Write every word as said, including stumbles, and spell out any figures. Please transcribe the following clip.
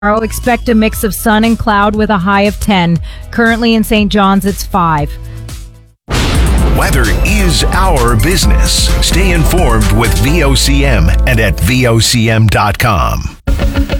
Tomorrow, expect a mix of sun and cloud with a high of ten. Currently in Saint John's, it's five. Weather is our business. Stay informed with V O C M and at V O C M dot com.